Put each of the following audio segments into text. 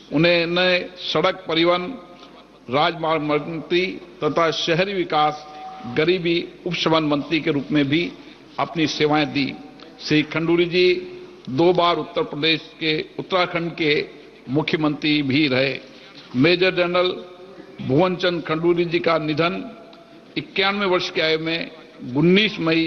उन्होंने सड़क परिवहन, राजमार्ग मंत्री तथा शहरी विकास, गरीबी उपशमन मंत्री के रूप में भी अपनी सेवाएं दी। श्री खंडूरी जी 2 बार उत्तराखंड के मुख्यमंत्री भी रहे। मेजर जनरल भुवन चंद खंडूरी जी का निधन 91 वर्ष की आयु में 19 मई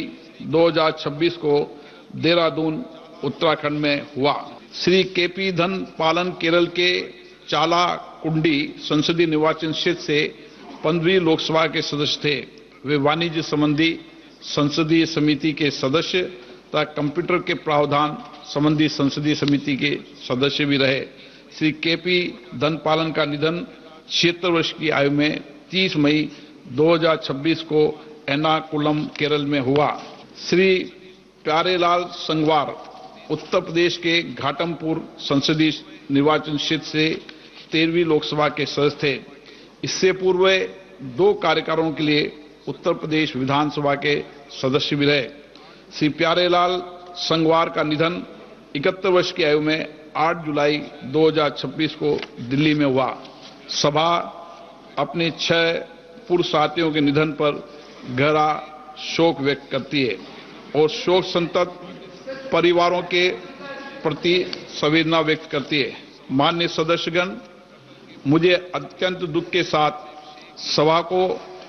2026 को देहरादून, उत्तराखंड में हुआ। श्री केपी धन पालन केरल के चाला कुंडी संसदीय निर्वाचन क्षेत्र से 15वीं लोकसभा के सदस्य थे। वे वाणिज्य संबंधी संसदीय समिति के सदस्य तथा कंप्यूटर के प्रावधान संबंधी संसदीय समिति के सदस्य भी रहे। श्री केपी धन पालन का निधन 76 वर्ष की आयु में 30 मई 2026 को एर्नाकुलम, केरल में हुआ। श्री प्यारेलाल संगवार उत्तर प्रदेश के घाटमपुर संसदीय निर्वाचन क्षेत्र से 13वीं लोकसभा के सदस्य थे। इससे पूर्व 2 कार्यकालों के लिए उत्तर प्रदेश विधानसभा के सदस्य भी रहे। श्री प्यारेलाल संगवार का निधन 71 वर्ष की आयु में 8 जुलाई 2026 को दिल्ली में हुआ। सभा अपने 6 पूर्व साथियों के निधन पर गहरा शोक व्यक्त करती है और शोक संतप्त परिवारों के प्रति संवेदना व्यक्त करती है। माननीय सदस्यगण, मुझे अत्यंत दुख के साथ सभा को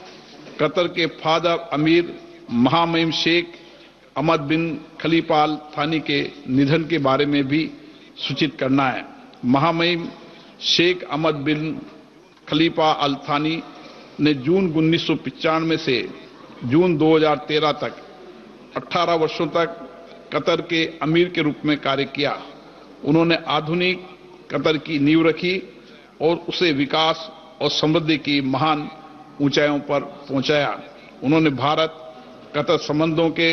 कतर के फादर अमीर महामहिम शेख अहमद बिन खलीफा अल थानी के निधन के बारे में भी सूचित करना है। महामहिम शेख अहमद बिन खलीफा अल थानी ने जून 1995 से जून 2013 तक 18 वर्षों तक कतर के अमीर के रूप में कार्य किया। उन्होंने आधुनिक कतर की नींव रखी और उसे विकास और समृद्धि की महान ऊंचाइयों पर पहुंचाया। उन्होंने भारत कतर संबंधों के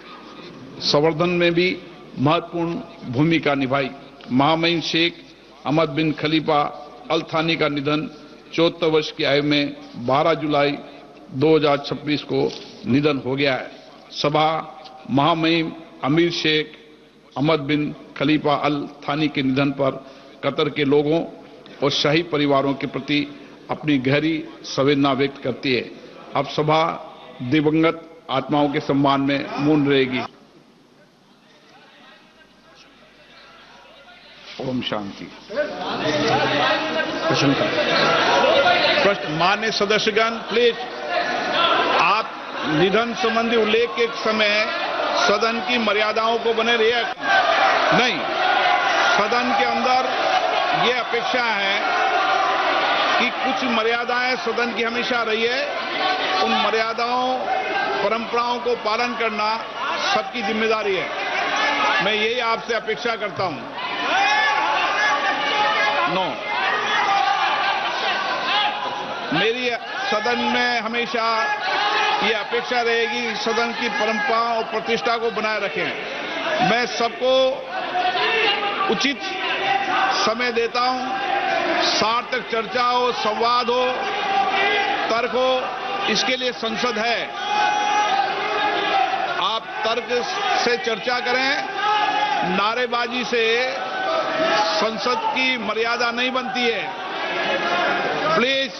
संवर्धन में भी महत्वपूर्ण भूमिका निभाई। महामहिम शेख अहमद बिन खलीफा अल थानी का निधन 74 वर्ष की आयु में 12 जुलाई 2026 को निधन हो गया है। सभा महामहिम अमीर शेख अहमद बिन खलीफा अल थानी के निधन पर कतर के लोगों और शाही परिवारों के प्रति अपनी गहरी संवेदना व्यक्त करती है। अब सभा दिवंगत आत्माओं के सम्मान में मौन रहेगी। ओम शांति। प्रश्न, मान्य सदस्यगण, प्लीज आप निधन संबंधी उल्लेख के समय सदन की मर्यादाओं को बने रहिए। नहीं, सदन के अंदर ये अपेक्षा है कि कुछ मर्यादाएं सदन की हमेशा रही है। उन मर्यादाओं, परंपराओं को पालन करना सबकी जिम्मेदारी है। मैं यही आपसे अपेक्षा करता हूं। मेरी सदन में हमेशा ये अपेक्षा रहेगी कि सदन की परंपरा और प्रतिष्ठा को बनाए रखें। मैं सबको उचित समय देता हूं, सार्थक चर्चा हो, संवाद हो, तर्क हो, इसके लिए संसद है। आप तर्क से चर्चा करें, नारेबाजी से संसद की मर्यादा नहीं बनती है। प्लीज।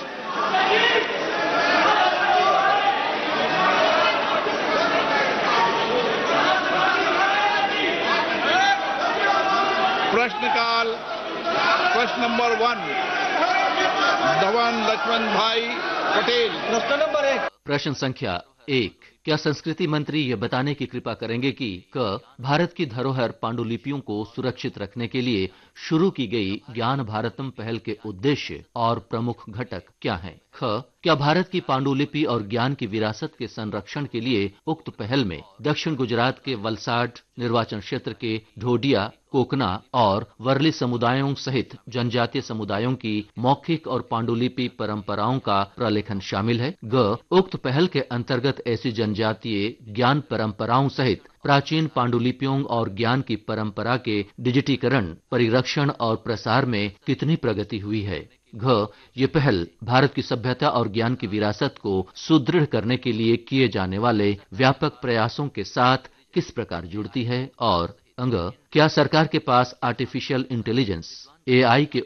प्रश्नकाल। प्रश्न नंबर 1, धवन लक्ष्मण भाई पटेल। प्रश्न नंबर 1। प्रश्न संख्या 1, क्या संस्कृति मंत्री ये बताने की कृपा करेंगे कि क भारत की धरोहर पांडुलिपियों को सुरक्षित रखने के लिए शुरू की गई ज्ञान भारतम पहल के उद्देश्य और प्रमुख घटक क्या हैं? ख, क्या भारत की पांडुलिपि और ज्ञान की विरासत के संरक्षण के लिए उक्त पहल में दक्षिण गुजरात के वलसाड निर्वाचन क्षेत्र के ढोडिया, कोकना और वर्ली समुदायों सहित जनजातीय समुदायों की मौखिक और पांडुलिपि परंपराओं का प्रलेखन शामिल है? ग, उक्त पहल के अंतर्गत ऐसी जनजातीय ज्ञान परंपराओं सहित प्राचीन पांडुलिपियों और ज्ञान की परंपरा के डिजिटीकरण, परिरक्षण और प्रसार में कितनी प्रगति हुई है? घ, ये पहल भारत की सभ्यता और ज्ञान की विरासत को सुदृढ़ करने के लिए किए जाने वाले व्यापक प्रयासों के साथ किस प्रकार जुड़ती है? और अंग, क्या सरकार के पास आर्टिफिशियल इंटेलिजेंस (एआई) के